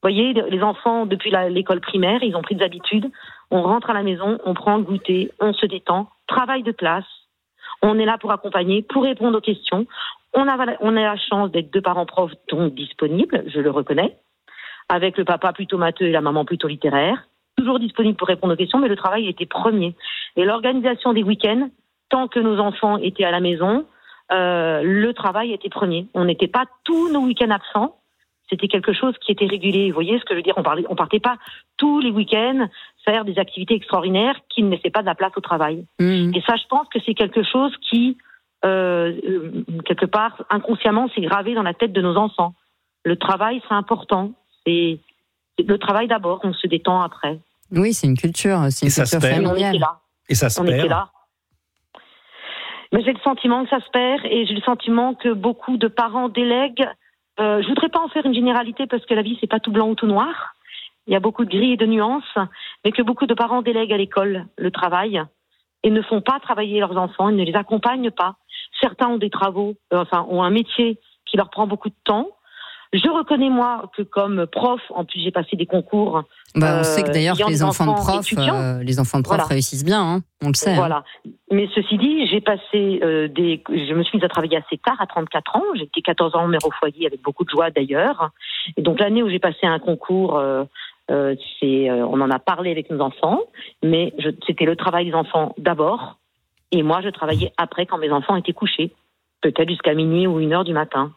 voyez, les enfants, depuis l'école primaire, ils ont pris des habitudes. On rentre à la maison, on prend le goûter, on se détend, travail de classe. On est là pour accompagner, pour répondre aux questions. On a la chance d'être 2 parents profs donc disponibles, je le reconnais, avec le papa plutôt matheux et la maman plutôt littéraire. Toujours disponible pour répondre aux questions, mais le travail était premier. Et l'organisation des week-ends, tant que nos enfants étaient à la maison, le travail était premier. On n'était pas tous nos week-ends absents. C'était quelque chose qui était régulé. Vous voyez ce que je veux dire? On partait pas tous les week-ends faire des activités extraordinaires qui ne laissaient pas de la place au travail. Et ça, je pense que c'est quelque chose qui, quelque part, inconsciemment, s'est gravé dans la tête de nos enfants. Le travail, c'est important. C'est le travail d'abord, on se détend après. Oui, c'est une culture familiale. Et ça se perd. Là. Mais j'ai le sentiment que ça se perd et j'ai le sentiment que beaucoup de parents délèguent. Je voudrais pas en faire une généralité parce que la vie c'est pas tout blanc ou tout noir. Il y a beaucoup de gris et de nuances, mais que beaucoup de parents délèguent à l'école le travail et ne font pas travailler leurs enfants, ils ne les accompagnent pas. Certains ont des travaux, ont un métier qui leur prend beaucoup de temps. Je reconnais, moi, que comme prof, en plus j'ai passé des concours. On sait que d'ailleurs les enfants de profs réussissent bien, hein, on le sait. Voilà. Hein. Mais ceci dit, j'ai passé je me suis mise à travailler assez tard, à 34 ans. J'étais 14 ans mère au foyer, avec beaucoup de joie d'ailleurs. Et donc l'année où j'ai passé un concours, on en a parlé avec nos enfants, mais c'était le travail des enfants d'abord. Et moi, je travaillais après quand mes enfants étaient couchés, peut-être jusqu'à minuit ou 1h du matin.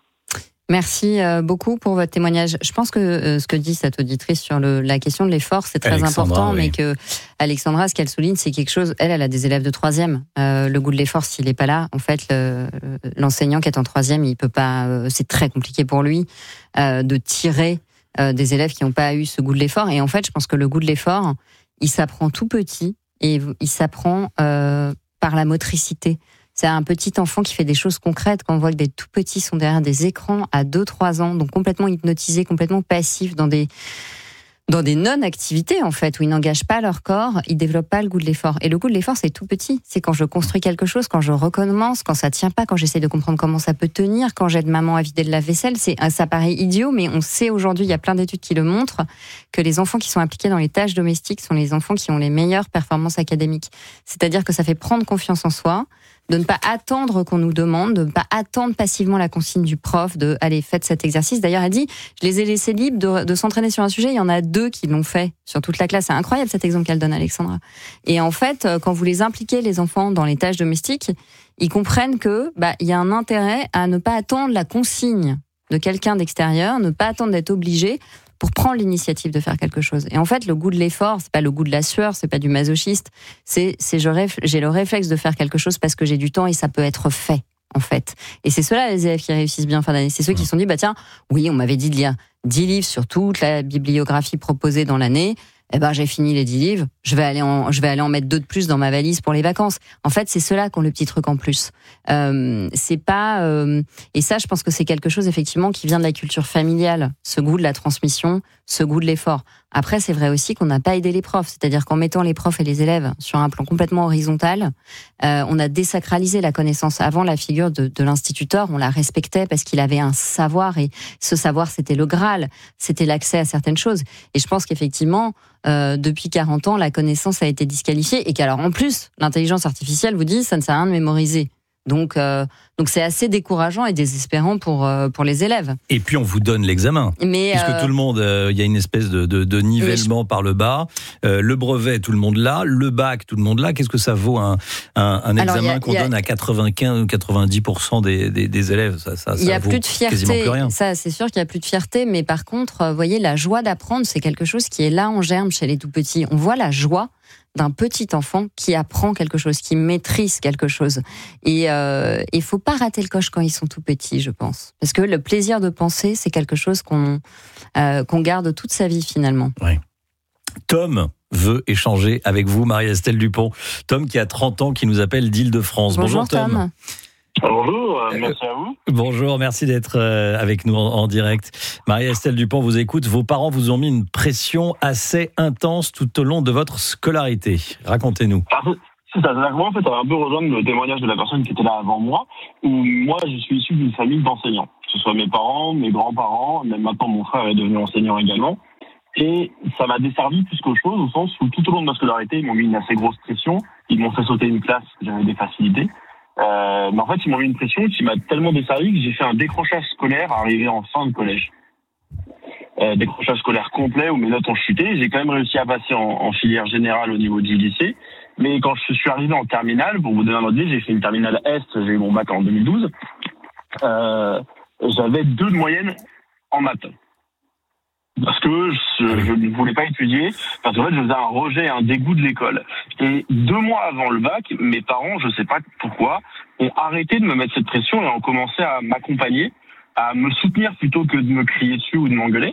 Merci beaucoup pour votre témoignage. Je pense que ce que dit cette auditrice sur la question de l'effort, c'est très important, mais que Alexandra, ce qu'elle souligne, c'est quelque chose. Elle a des élèves de 3e. Le goût de l'effort, s'il n'est pas là, en fait, l'enseignant qui est en 3e, il peut pas. C'est très compliqué pour lui de tirer des élèves qui n'ont pas eu ce goût de l'effort. Et en fait, je pense que le goût de l'effort, il s'apprend tout petit et il s'apprend par la motricité. C'est un petit enfant qui fait des choses concrètes. Quand on voit que des tout petits sont derrière des écrans à 2-3 ans, donc complètement hypnotisés, complètement passifs dans des non-activités, en fait, où ils n'engagent pas leur corps, ils développent pas le goût de l'effort. Et le goût de l'effort, c'est tout petit. C'est quand je construis quelque chose, quand je recommence, quand ça tient pas, quand j'essaie de comprendre comment ça peut tenir, quand j'aide maman à vider le lave-vaisselle. Ça paraît idiot, mais on sait aujourd'hui, il y a plein d'études qui le montrent, que les enfants qui sont impliqués dans les tâches domestiques sont les enfants qui ont les meilleures performances académiques. C'est-à-dire que ça fait prendre confiance en soi, de ne pas attendre qu'on nous demande, de ne pas attendre passivement la consigne du prof de « allez, faites cet exercice ». D'ailleurs, elle dit « je les ai laissés libres de s'entraîner sur un sujet ». Il y en a 2 qui l'ont fait sur toute la classe. C'est incroyable cet exemple qu'elle donne, Alexandra. Et en fait, quand vous les impliquez, les enfants, dans les tâches domestiques, ils comprennent que il y a un intérêt à ne pas attendre la consigne de quelqu'un d'extérieur, ne pas attendre d'être obligé pour prendre l'initiative de faire quelque chose. Et en fait, le goût de l'effort, c'est pas le goût de la sueur, c'est pas du masochiste, j'ai le réflexe de faire quelque chose parce que j'ai du temps et ça peut être fait, en fait. Et c'est ceux-là, les élèves qui réussissent bien en fin d'année. C'est ceux qui se sont dit, tiens, oui, on m'avait dit de lire 10 livres sur toute la bibliographie proposée dans l'année. J'ai fini les 10 livres, je vais aller en mettre 2 de plus dans ma valise pour les vacances. En fait, c'est ceux-là qui ont le petit truc en plus. C'est pas et ça, je pense que c'est quelque chose effectivement qui vient de la culture familiale, ce goût de la transmission, ce goût de l'effort. Après, c'est vrai aussi qu'on n'a pas aidé les profs, c'est-à-dire qu'en mettant les profs et les élèves sur un plan complètement horizontal, on a désacralisé la connaissance. Avant, la figure de l'instituteur, on la respectait parce qu'il avait un savoir, et ce savoir, c'était le Graal, c'était l'accès à certaines choses. Et je pense qu'effectivement, depuis 40 ans, la connaissance a été disqualifiée, et qu'alors en plus, l'intelligence artificielle vous dit ça ne sert à rien de mémoriser. Donc c'est assez décourageant et désespérant pour les élèves. Et puis on vous donne l'examen, puisque tout le monde, il y a une espèce de nivellement par le bas. Le brevet, tout le monde l'a. Le bac, tout le monde l'a. Qu'est-ce que ça vaut un examen qu'on donne à 95 ou 90% des élèves? Ça il y a vaut plus de fierté. Quasiment plus rien. Ça, c'est sûr qu'il y a plus de fierté, mais par contre, vous voyez, la joie d'apprendre, c'est quelque chose qui est là en germe chez les tout petits. On voit la joie d'un petit enfant qui apprend quelque chose, qui maîtrise quelque chose. Et il faut pas rater le coche quand ils sont tout petits, je pense. Parce que le plaisir de penser, c'est quelque chose qu'on garde toute sa vie, finalement. Oui. Tom veut échanger avec vous, Marie-Estelle Dupont. Tom qui a 30 ans, qui nous appelle d'Île-de-France. Bonjour Tom. Bonjour, merci à vous. Bonjour, merci d'être avec nous en direct. Marie-Estelle Dupont vous écoute. Vos parents vous ont mis une pression assez intense tout au long de votre scolarité. Racontez-nous. C'est ça, moi en fait, ça va un peu rejoindre le témoignage de la personne qui était là avant moi, où moi je suis issu d'une famille d'enseignants. Que ce soit mes parents, mes grands-parents, même maintenant mon frère est devenu enseignant également. Et ça m'a desservi plus qu'autre chose, au sens où tout au long de ma scolarité, ils m'ont mis une assez grosse pression. Ils m'ont fait sauter une classe, j'avais des facilités. Mais en fait, ils m'ont mis une pression qui m'a tellement desservi que j'ai fait un décrochage scolaire arrivé en fin de collège. Décrochage scolaire complet où mes notes ont chuté. J'ai quand même réussi à passer en filière générale au niveau du lycée. Mais quand je suis arrivé en terminale, pour vous donner un autre idée, j'ai fait une terminale Est, j'ai eu mon bac en 2012. J'avais 2 de moyenne en maths. Parce que je ne voulais pas étudier, parce qu'en fait, je faisais un rejet, un dégoût de l'école. Et 2 mois avant le bac, mes parents, je ne sais pas pourquoi, ont arrêté de me mettre cette pression et ont commencé à m'accompagner, à me soutenir plutôt que de me crier dessus ou de m'engueuler.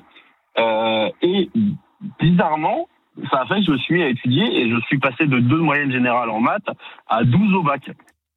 Et bizarrement, ça a fait que je me suis mis à étudier et je suis passé de 2 de moyenne générale en maths à 12 au bac.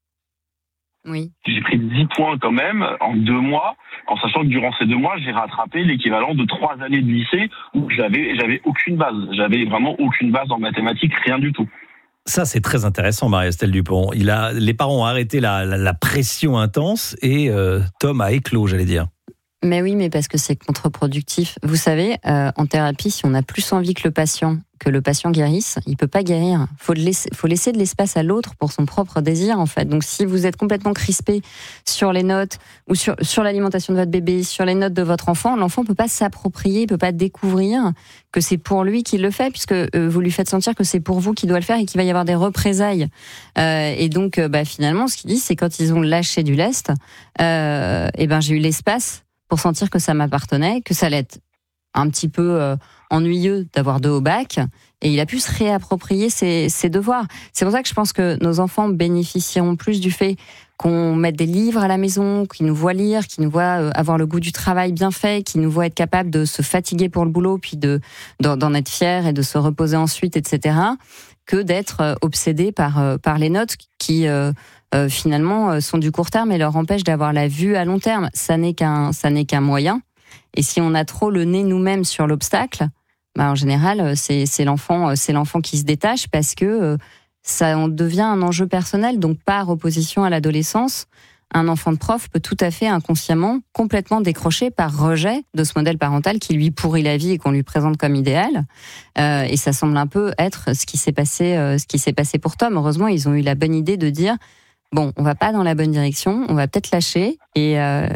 Oui. J'ai pris 10 points quand même en 2 mois, en sachant que durant ces 2 mois, j'ai rattrapé l'équivalent de 3 années de lycée où j'avais aucune base. J'avais vraiment aucune base en mathématiques, rien du tout. Ça, c'est très intéressant, Marie-Estelle Dupont. Les parents ont arrêté la pression intense et Tom a éclos, j'allais dire. Mais oui, mais parce que c'est contre-productif. Vous savez, en thérapie, si on a plus envie que le patient guérisse, il peut pas guérir. Faut laisser de l'espace à l'autre pour son propre désir, en fait. Donc, si vous êtes complètement crispé sur les notes ou sur l'alimentation de votre bébé, sur les notes de votre enfant, l'enfant peut pas s'approprier, peut pas découvrir que c'est pour lui qu'il le fait, puisque vous lui faites sentir que c'est pour vous qu'il doit le faire et qu'il va y avoir des représailles. Et donc, finalement, ce qu'il dit, c'est quand ils ont lâché du lest, j'ai eu l'espace pour sentir que ça m'appartenait, que ça allait être un petit peu ennuyeux d'avoir 2 au bac, et il a pu se réapproprier ses devoirs. C'est pour ça que je pense que nos enfants bénéficieront plus du fait qu'on mette des livres à la maison, qu'ils nous voient lire, qu'ils nous voient avoir le goût du travail bien fait, qu'ils nous voient être capables de se fatiguer pour le boulot, puis d'en être fiers et de se reposer ensuite, etc., que d'être obsédés par les notes qui finalement sont du court terme et leur empêchent d'avoir la vue à long terme. Ça n'est qu'un moyen. Et si on a trop le nez nous-mêmes sur l'obstacle, en général, c'est l'enfant qui se détache parce que ça en devient un enjeu personnel. Donc, par opposition à l'adolescence, un enfant de prof peut tout à fait inconsciemment complètement décrocher par rejet de ce modèle parental qui lui pourrit la vie et qu'on lui présente comme idéal. Et ça semble un peu être ce qui s'est passé pour Tom. Heureusement, ils ont eu la bonne idée de dire: bon, on va pas dans la bonne direction, on va peut-être lâcher et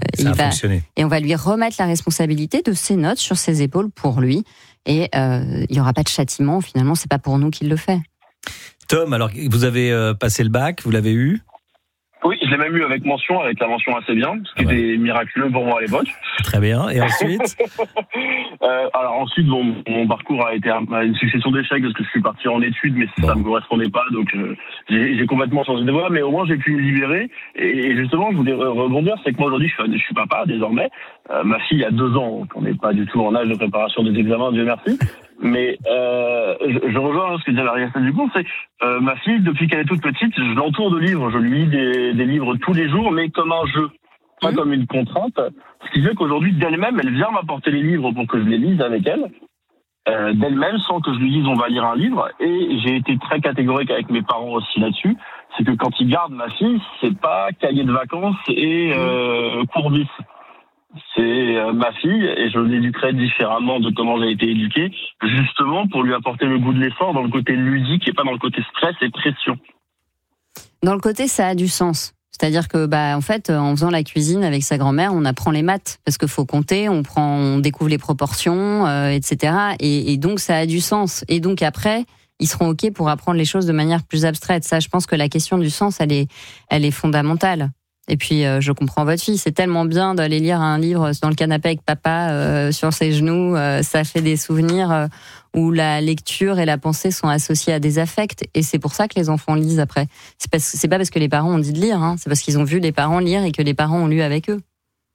on va lui remettre la responsabilité de ses notes sur ses épaules pour lui. Et il y aura pas de châtiment. Finalement, c'est pas pour nous qu'il le fait. Tom, alors vous avez passé le bac, vous l'avez eu ? Oui, je l'ai même eu avec la mention assez bien, ce qui était miraculeux pour moi à l'époque. Très bien. Et ensuite alors ensuite, mon parcours a été une succession d'échecs parce que je suis parti en études, mais ça ne me correspondait pas, donc j'ai complètement changé de voie, mais au moins j'ai pu me libérer. Et justement, je voulais rebondir, c'est que moi aujourd'hui, je suis papa désormais. Ma fille a 2 ans, donc on n'est pas du tout en âge de préparation des examens, Dieu merci. Mais je rejoins ce que disait Marie-Estelle Dupont, c'est ma fille, depuis qu'elle est toute petite, je l'entoure de livres, je lui lis des livres tous les jours, mais comme un jeu, pas comme une contrainte. Ce qui fait qu'aujourd'hui, d'elle-même, elle vient m'apporter les livres pour que je les lise avec elle, d'elle-même, sans que je lui dise on va lire un livre. Et j'ai été très catégorique avec mes parents aussi là-dessus, c'est que quand ils gardent ma fille, c'est pas cahier de vacances et courbis. C'est ma fille et je l'éduquerai différemment de comment j'ai été éduqué, justement pour lui apporter le goût de l'effort dans le côté ludique et pas dans le côté stress et pression. Dans le côté, ça a du sens. C'est-à-dire que, en fait, en faisant la cuisine avec sa grand-mère, on apprend les maths parce qu'il faut compter, on découvre les proportions, etc. Et donc, ça a du sens. Et donc après, ils seront OK pour apprendre les choses de manière plus abstraite. Ça, je pense que la question du sens, elle est fondamentale. Et puis, je comprends votre fille, c'est tellement bien d'aller lire un livre dans le canapé avec papa, sur ses genoux, ça fait des souvenirs où la lecture et la pensée sont associées à des affects, et c'est pour ça que les enfants lisent après. C'est pas parce que les parents ont dit de lire, c'est parce qu'ils ont vu les parents lire et que les parents ont lu avec eux.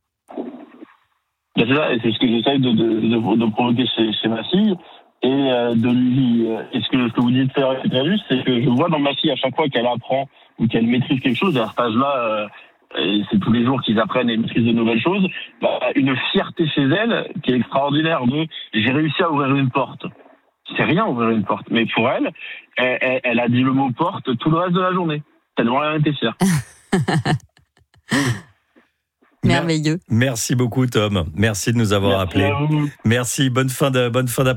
C'est ça, et c'est ce que j'essaye de provoquer chez ma fille, et de lui. Et ce que vous dites faire est très juste, c'est que je vois dans ma fille à chaque fois qu'elle apprend ou qu'elle maîtrise quelque chose, et à cet âge-là, et c'est tous les jours qu'ils apprennent et maîtrisent de nouvelles choses, une fierté chez elle qui est extraordinaire. Donc, j'ai réussi à ouvrir une porte. C'est rien ouvrir une porte, mais pour elle, elle a dit le mot porte tout le reste de la journée. Tellement elle était fière. Merveilleux. Merci beaucoup, Tom. Merci de nous avoir appelés. Merci. Bonne fin d'après-midi.